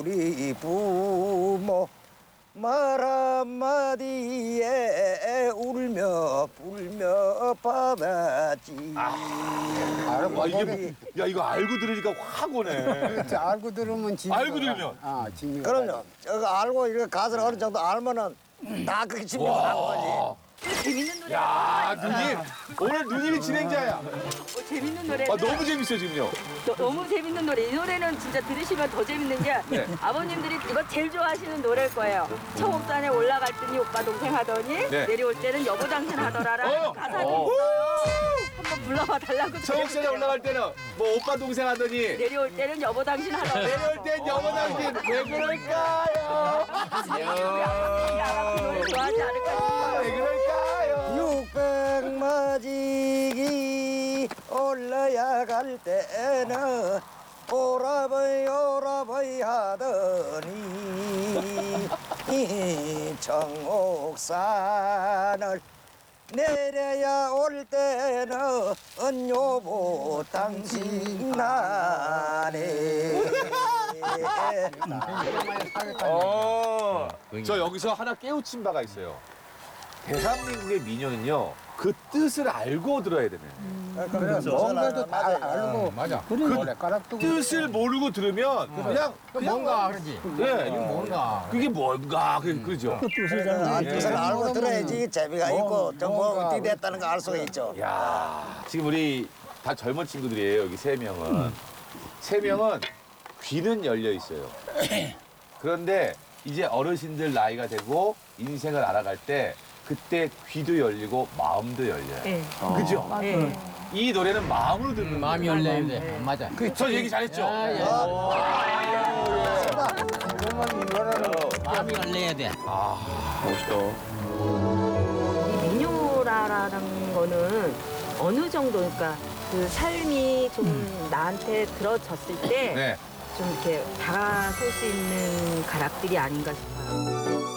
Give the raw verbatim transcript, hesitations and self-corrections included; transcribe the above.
우리 부모 말 한마디에 울며 불며 받았지. 아, 이게 뭐, 야 이거 알고 들으니까 확 오네. 그렇지, 알고 들으면 진. 알고 들으면? 아, 진. 그럼요. 저거 알고 이렇게 가사를 어느 정도 알면은 다 그게 집중하는 거지. 재밌는 노래. 야 누님 오늘 누님이 진행자야. 어, 재밌는 노래. 아 너무 재밌어 지금요. 너무 재밌는 노래. 이 노래는 진짜 들으시면 더 재밌는 게 네. 아버님들이 이거 제일 좋아하시는 노래일 거예요. 청옥산에 올라갈 때니 오빠 동생 하더니 네. 내려올 때는 여보 당신 하더라라는 어. 가사가 어. 있어요. 한번 불러봐 달라고. 청옥산에 올라갈 때는 뭐 오빠 동생 하더니 내려올 때는 여보 당신 하더라. 내려올 땐 여보 당신 왜 그럴까요? 야, 그 노래 좋아하지 않을까 싶어요. 왜 그럴까요? 육백마지기 올라야 갈 때는 오라버이 오라버이 하더니 이 청옥산을 내려야 올 때는 여보 당신 나네. 어. 저 여기서 하나 깨우친 바가 있어요. 대한민국의 민요는요 그 뜻을 알고 들어야 되네. 그래, 뭔가도 다 알고. 맞아. 그 노래가락도 뜻을 모르고 들으면 그냥 그냥 뭔가 그러지. 예, 이거 뭔가. 그게 뭔가 그 그죠. 아, 뜻을 알고 들어야지 재미가 있고 좀 뭔가 어떻게 됐다는 걸 알 수가 있죠. 야 지금 우리 다 젊은 친구들이에요 여기 세 명은 세 명은 귀는 열려 있어요. 그런데 이제 어르신들 나이가 되고 인생을 알아갈 때 그때 귀도 열리고 마음도 열려요. 네. 그죠? 네. 이 노래는 마음으로 듣는 마음이 거예요. 열려야 돼. 맞아. 저 얘기 잘했죠? 야, 야. 정말 이 노래는 마음이 열려야 돼. 멋있다. 이 민요라는 거는 어느 정도 그러니까 그 삶이 좀 나한테 들어졌을 때 좀 네. 이렇게 다가설 수 있는 가락들이 아닌가 싶어요.